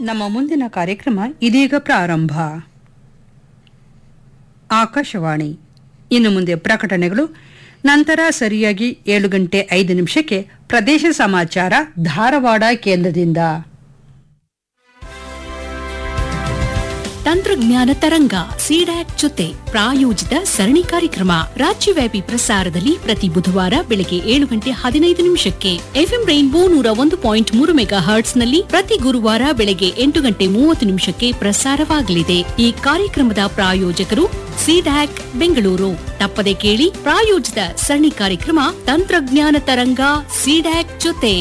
ನಮ್ಮ ಮುಂದಿನ ಕಾರ್ಯಕ್ರಮ ಇದೀಗ ಪ್ರಾರಂಭ. ಆಕಾಶವಾಣಿ. ಇನ್ನು ಮುಂದೆ ಪ್ರಕಟಣೆಗಳು, ನಂತರ ಸರಿಯಾಗಿ 7:05 ಪ್ರದೇಶ ಸಮಾಚಾರ ಧಾರವಾಡ ಕೇಂದ್ರದಿಂದ. ತಂತ್ರಜ್ಞಾನ ತರಂಗ ಸಿಡ್ಯಾಕ್ ಜೊತೆ ಪ್ರಾಯೋಜಿತ ಸರಣಿ ಕಾರ್ಯಕ್ರಮ ರಾಜ್ಯವ್ಯಾಪಿ ಪ್ರಸಾರದಲ್ಲಿ ಪ್ರತಿ ಬುಧವಾರ ಬೆಳಗ್ಗೆ 7:15 ಎಫ್ಎಂ ರೈನ್ಬೋ 101.3 ಮೆಗಾಹರ್ಟ್ಸ್ ನಲ್ಲಿ ಪ್ರತಿ ಗುರುವಾರ ಬೆಳಗ್ಗೆ 8:30 ಪ್ರಸಾರವಾಗಲಿದೆ. ಈ ಕಾರ್ಯಕ್ರಮದ ಪ್ರಾಯೋಜಕರು ಸಿಡ್ಯಾಕ್ ಬೆಂಗಳೂರು. ತಪ್ಪದೆ ಕೇಳಿ ಪ್ರಾಯೋಜಿತ ಸರಣಿ ಕಾರ್ಯಕ್ರಮ ತಂತ್ರಜ್ಞಾನ ತರಂಗ ಸಿಡ್ಯಾಕ್ ಜೊತೆ.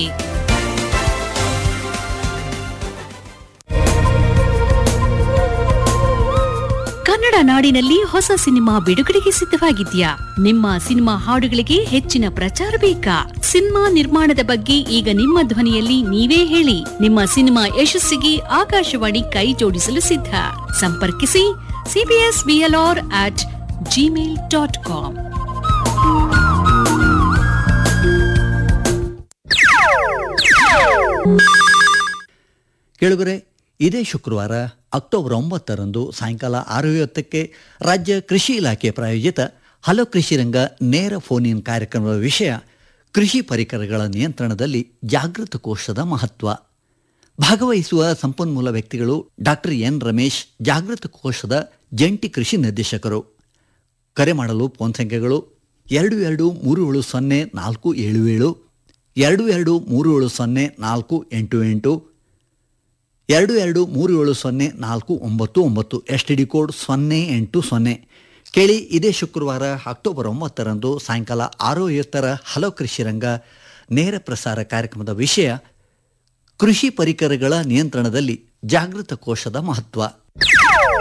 ಕನ್ನಡ ನಾಡಿನಲ್ಲಿ ಹೊಸ ಸಿನಿಮಾ ಬಿಡುಗಡೆಗೆ ಸಿದ್ಧವಾಗಿದ್ಯಾ? ನಿಮ್ಮ ಸಿನಿಮಾ ಹಾಡುಗಳಿಗೆ ಹೆಚ್ಚಿನ ಪ್ರಚಾರ ಬೇಕಾ? ಸಿನಿಮಾ ನಿರ್ಮಾಣದ ಬಗ್ಗೆ ಈಗ ನಿಮ್ಮ ಧ್ವನಿಯಲ್ಲಿ ನೀವೇ ಹೇಳಿ. ನಿಮ್ಮ ಸಿನಿಮಾ ಯಶಸ್ಸಿಗೆ ಆಕಾಶವಾಣಿ ಕೈ ಜೋಡಿಸಲು ಸಿದ್ಧ. ಸಂಪರ್ಕಿಸಿ cbsblr@gmail.com. ಕೇಳುಗರೆ, ಇದೇ ಶುಕ್ರವಾರ ಅಕ್ಟೋಬರ್ 9ರಂದು ಸಾಯಂಕಾಲ 6:50 ರಾಜ್ಯ ಕೃಷಿ ಇಲಾಖೆ ಪ್ರಾಯೋಜಿತ ಹಲೋ ಕೃಷಿ ರಂಗ ನೇರ ಫೋನ್ ಇನ್ ಕಾರ್ಯಕ್ರಮದ ವಿಷಯ ಕೃಷಿ ಪರಿಕರಗಳ ನಿಯಂತ್ರಣದಲ್ಲಿ ಜಾಗೃತ ಕೋಶದ ಮಹತ್ವ. ಭಾಗವಹಿಸುವ ಸಂಪನ್ಮೂಲ ವ್ಯಕ್ತಿಗಳು ಡಾಕ್ಟರ್ ಎನ್ ರಮೇಶ್, ಜಾಗೃತ ಕೋಶದ ಜಂಟಿ ಕೃಷಿ ನಿರ್ದೇಶಕರು. ಕರೆ ಮಾಡಲು ಫೋನ್ ಸಂಖ್ಯೆಗಳು 22370477, 22370488, 22370499, STD ಕೋಡ್ 080. ಕೇಳಿ, ಇದೇ ಶುಕ್ರವಾರ ಅಕ್ಟೋಬರ್ 9ರಂದು ಸಾಯಂಕಾಲ 6:50 ಹಲೋ ಕೃಷಿ ರಂಗ ನೇರ ಪ್ರಸಾರ ಕಾರ್ಯಕ್ರಮದ ವಿಷಯ ಕೃಷಿ ಪರಿಕರಗಳ ನಿಯಂತ್ರಣದಲ್ಲಿ ಜಾಗೃತ ಕೋಶದ ಮಹತ್ವ.